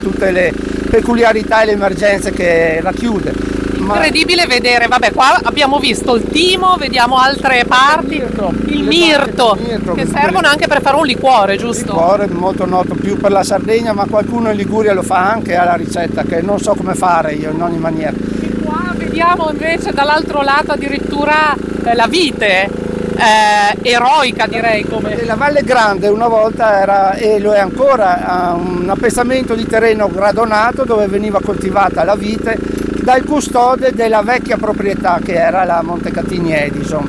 tutte le peculiarità e le emergenze che racchiude. Incredibile vedere, vabbè, qua abbiamo visto il timo, vediamo altre parti, il mirto, che servono anche per fare un liquore, giusto? Un liquore molto noto più per la Sardegna, ma qualcuno in Liguria lo fa anche alla ricetta, che non so come fare io in ogni maniera. E qua vediamo invece dall'altro lato addirittura la vite, eroica direi. Come la Valle Grande una volta era, e lo è ancora, un appezzamento di terreno gradonato dove veniva coltivata la vite dal custode della vecchia proprietà che era la Montecatini Edison.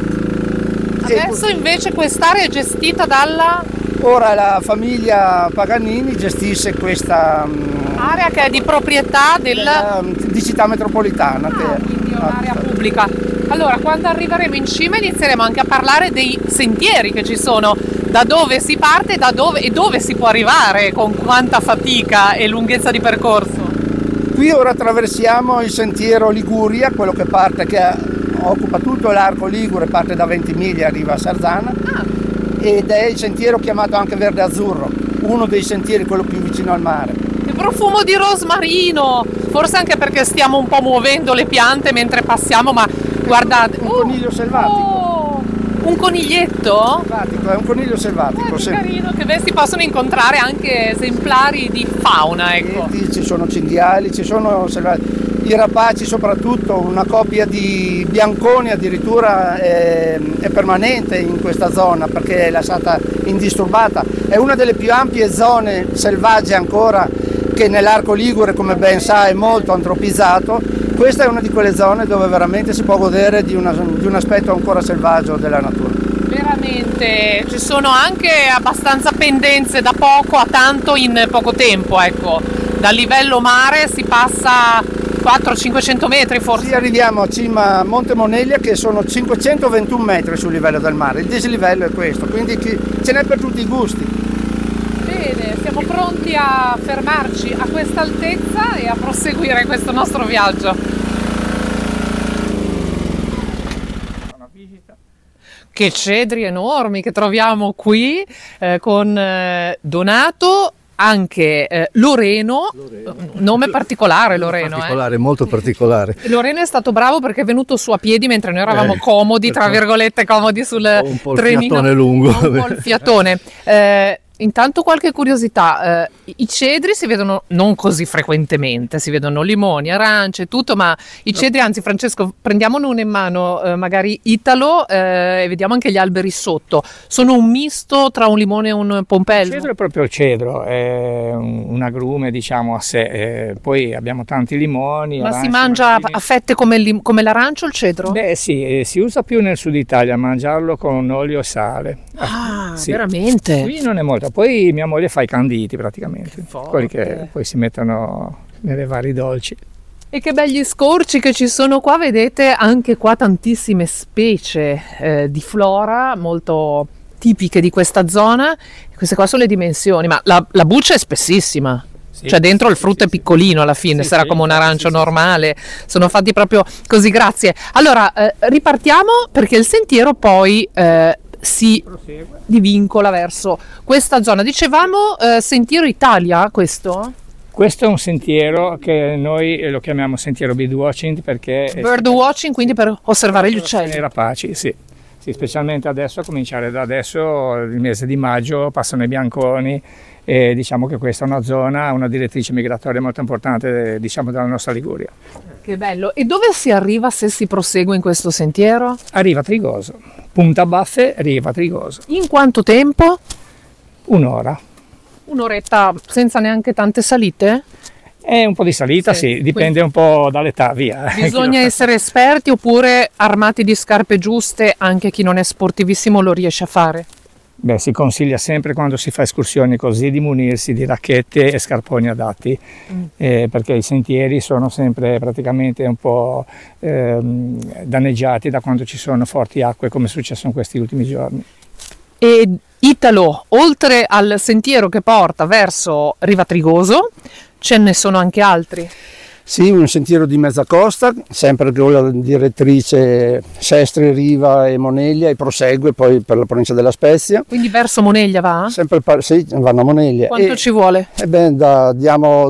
Adesso invece quest'area è gestita dalla... Ora la famiglia Paganini gestisce questa area che è di proprietà di città metropolitana. Quindi è un'area pubblica. Allora, quando arriveremo in cima inizieremo anche a parlare dei sentieri che ci sono, da dove si parte e dove si può arrivare, con quanta fatica e lunghezza di percorso. Qui ora attraversiamo il sentiero Liguria, quello che parte, che occupa tutto l'arco ligure, parte da Ventimiglia e arriva a Sarzana, ed è il sentiero chiamato anche Verde Azzurro, uno dei sentieri quello più vicino al mare. Che profumo di rosmarino, forse anche perché stiamo un po' muovendo le piante mentre passiamo, ma guardate, un coniglio selvatico. Un coniglietto? È un coniglio selvatico. Che carino, che si possono incontrare anche esemplari di fauna, ecco. Ci sono cinghiali, ci sono i rapaci, soprattutto una coppia di bianconi addirittura è permanente in questa zona perché è lasciata indisturbata. È una delle più ampie zone selvagge ancora, che nell'arco ligure, come ben sa, è molto antropizzato. Questa è una di quelle zone dove veramente si può godere di un aspetto ancora selvaggio della natura. Veramente, ci sono anche abbastanza pendenze da poco a tanto in poco tempo, ecco. Dal livello mare si passa 400-500 metri forse. Sì, arriviamo a cima a Monte Moneglia, che sono 521 metri sul livello del mare. Il dislivello è questo, quindi ce n'è per tutti i gusti. Bene, siamo pronti a fermarci a questa altezza e a proseguire questo nostro viaggio. Che cedri enormi che troviamo qui, con Donato, anche Loreno, nome particolare Loreno. Particolare, molto particolare. Loreno è stato bravo perché è venuto su a piedi mentre noi eravamo comodi, tra virgolette comodi sul un po' trenino. Il fiatone lungo. Un po' il fiatone. Intanto qualche curiosità, i cedri si vedono non così frequentemente, si vedono limoni, arance, tutto, ma i cedri, anzi Francesco, prendiamone uno in mano, magari Italo, e vediamo anche gli alberi sotto, sono un misto tra un limone e un pompelmo? Il cedro è proprio il cedro, è un agrume diciamo a sé, poi abbiamo tanti limoni. Ma arance, si mangia a fette come l'arancio il cedro? Beh sì, si usa più nel sud Italia, mangiarlo con olio e sale. Sì. Veramente? Qui non è molto. Poi mia moglie fa i canditi praticamente, quelli che poi si mettono nelle vari dolci. E che begli scorci che ci sono qua, vedete anche qua tantissime specie di flora molto tipiche di questa zona. Queste qua sono le dimensioni, ma la buccia è spessissima. Sì, cioè dentro il frutto è piccolino alla fine, sarà come un arancio normale, sono fatti proprio così, grazie. Allora ripartiamo perché il sentiero poi si divincola verso questa zona. Dicevamo Sentiero Italia questo? Questo è un sentiero che noi lo chiamiamo sentiero birdwatching perché bird watching, quindi per osservare gli uccelli. I rapaci, sì, specialmente adesso, a cominciare da adesso, il mese di maggio, passano i bianconi e diciamo che questa è una zona, una direttrice migratoria molto importante, diciamo, della nostra Liguria. Che bello! E dove si arriva se si prosegue in questo sentiero? Arriva a Trigoso. Punta Baffe, arriva a Trigoso. In quanto tempo? Un'ora. Un'oretta senza neanche tante salite? È un po' di salita, sì, dipende un po' dall'età, via. Bisogna essere esperti oppure armati di scarpe giuste, anche chi non è sportivissimo lo riesce a fare? Beh, si consiglia sempre quando si fa escursioni così di munirsi di racchette e scarponi adatti, perché i sentieri sono sempre praticamente un po' danneggiati da quando ci sono forti acque, come è successo in questi ultimi giorni. E Italo, oltre al sentiero che porta verso Riva Trigoso, ce ne sono anche altri? Sì, un sentiero di mezza costa, sempre con la direttrice Sestri, Riva e Moneglia, e prosegue poi per la provincia della Spezia. Quindi verso Moneglia va? Sempre sì, vanno a Moneglia. Quanto ci vuole? Diamo